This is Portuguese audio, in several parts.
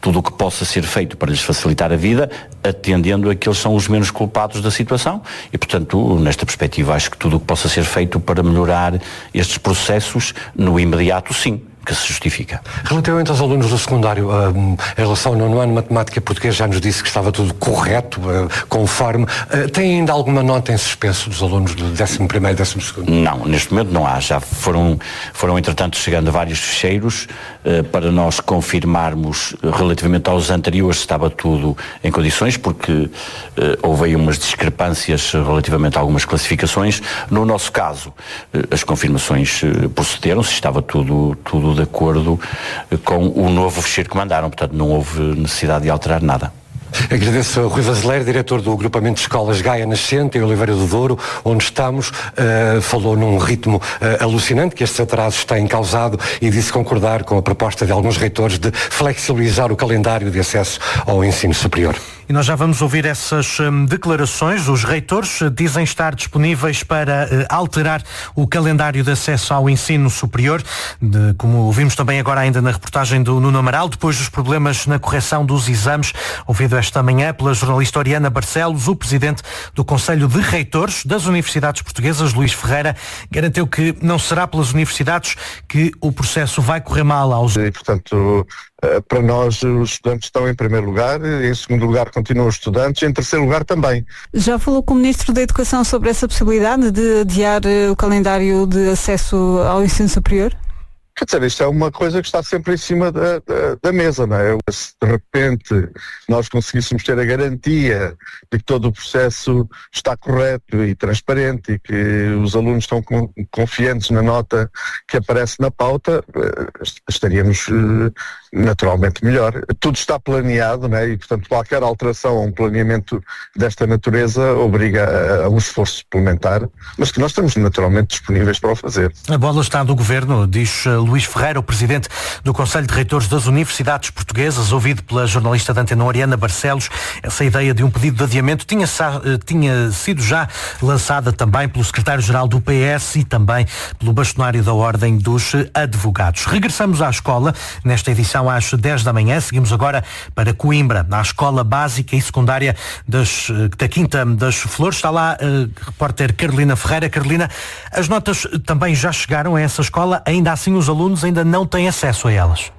tudo o que possa ser feito para lhes facilitar a vida, atendendo a que eles são os menos culpados da situação e, portanto, nesta perspectiva, acho que tudo o que possa ser feito para melhorar estes processos, no imediato, sim, que se justifica. Relativamente aos alunos do secundário, em relação ao nono ano de matemática portuguesa, já nos disse que estava tudo correto, conforme. Tem ainda alguma nota em suspenso dos alunos do 11º e 12º? Não, neste momento não há. Já foram entretanto chegando vários ficheiros para nós confirmarmos relativamente aos anteriores se estava tudo em condições, porque houve aí umas discrepâncias relativamente a algumas classificações. No nosso caso, as confirmações procederam, se estava tudo de acordo com o novo ficheiro que mandaram, portanto não houve necessidade de alterar nada. Agradeço a Rui Vazileiro, diretor do agrupamento de escolas Gaia Nascente, em Oliveira do Douro, onde estamos. Falou num ritmo alucinante que estes atrasos têm causado e disse concordar com a proposta de alguns reitores de flexibilizar o calendário de acesso ao ensino superior. E nós já vamos ouvir essas declarações. Os reitores dizem estar disponíveis para alterar o calendário de acesso ao ensino superior, como ouvimos também agora ainda na reportagem do Nuno Amaral, depois dos problemas na correção dos exames, ouvido esta manhã pela jornalista Oriana Barcelos. O presidente do Conselho de Reitores das Universidades Portuguesas, Luís Ferreira, garantiu que não será pelas universidades que o processo vai correr mal aos... E, portanto, para nós os estudantes estão em primeiro lugar, em segundo lugar continuam os estudantes, em terceiro lugar também. Já falou com o Ministro da Educação sobre essa possibilidade de adiar o calendário de acesso ao ensino superior? Quer dizer, isto é uma coisa que está sempre em cima da mesa, não é? Se de repente nós conseguíssemos ter a garantia de que todo o processo está correto e transparente e que os alunos estão confiantes na nota que aparece na pauta, estaríamos naturalmente melhor. Tudo está planeado, não é? E, portanto, qualquer alteração a um planeamento desta natureza obriga a um esforço suplementar, mas que nós estamos naturalmente disponíveis para o fazer. A bola está do Governo, diz Luís Ferreira, o presidente do Conselho de Reitores das Universidades Portuguesas, ouvido pela jornalista da Antena Oriana Barcelos. Essa ideia de um pedido de adiamento tinha sido já lançada também pelo secretário-geral do PS e também pelo bastonário da Ordem dos Advogados. Regressamos à escola, nesta edição às 10 da manhã. Seguimos agora para Coimbra, na Escola Básica e Secundária da Quinta das Flores. Está lá a repórter Carolina Ferreira. Carolina, as notas também já chegaram a essa escola, ainda assim os alunos ainda não têm acesso a elas.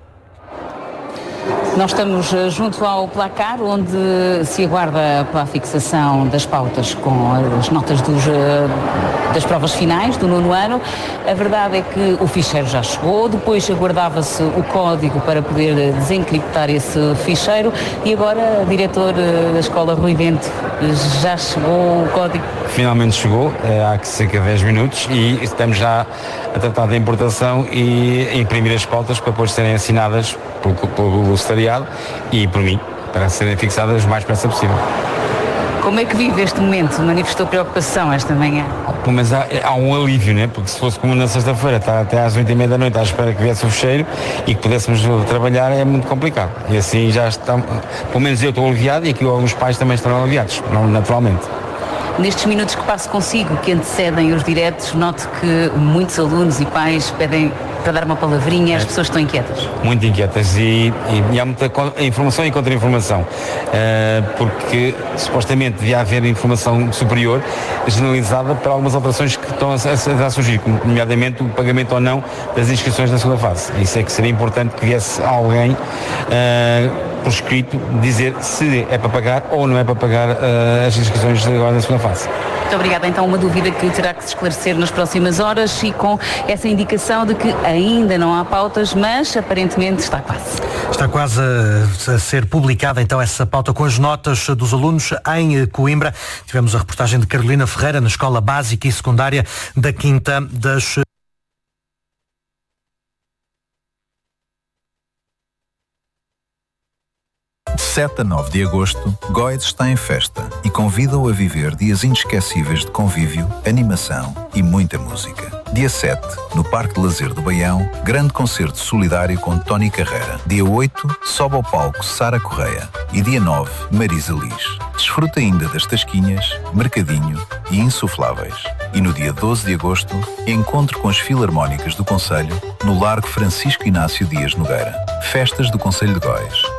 Nós estamos junto ao placar, onde se aguarda a fixação das pautas com as notas das provas finais do nono ano. A verdade é que o ficheiro já chegou, depois aguardava-se o código para poder desencriptar esse ficheiro e agora o diretor da escola, Rui Bento, já chegou o código. Finalmente chegou, há cerca de 10 minutos e estamos já a tratar da importação e a imprimir as pautas para depois serem assinadas pelo secretariado e por mim, para serem fixadas o mais depressa possível. Como é que vive este momento? Manifestou preocupação esta manhã? Pelo menos há um alívio, né? Porque se fosse como na sexta-feira, estar até às 8h30 da noite à espera que viesse o fecheiro e que pudéssemos trabalhar é muito complicado. E assim já está, pelo menos eu estou aliviado e aqui alguns pais também estão aliviados, naturalmente. Nestes minutos que passo consigo, que antecedem os diretos, noto que muitos alunos e pais pedem para dar uma palavrinha, as pessoas estão inquietas. Muito inquietas e há muita informação e contra-informação, porque supostamente devia haver informação superior generalizada para algumas alterações que estão a surgir, nomeadamente o pagamento ou não das inscrições na segunda fase. Isso é que seria importante que viesse alguém por escrito dizer se é para pagar ou não é para pagar as inscrições agora na segunda fase. Muito obrigada. Então, uma dúvida que terá que se esclarecer nas próximas horas e com essa indicação de que ainda não há pautas, mas aparentemente está quase. Está quase a ser publicada então essa pauta com as notas dos alunos em Coimbra. Tivemos a reportagem de Carolina Ferreira na Escola Básica e Secundária da Quinta das... De 7 a 9 de agosto, Góis está em festa e convida-o a viver dias inesquecíveis de convívio, animação e muita música. Dia 7, no Parque de Lazer do Baião, grande concerto solidário com Tony Carreira. Dia 8, sobe ao palco Sara Correia. E dia 9, Marisa Liz. Desfruta ainda das tasquinhas, mercadinho e insufláveis. E no dia 12 de agosto, encontro com as Filarmónicas do Concelho no Largo Francisco Inácio Dias Nogueira. Festas do Concelho de Góis.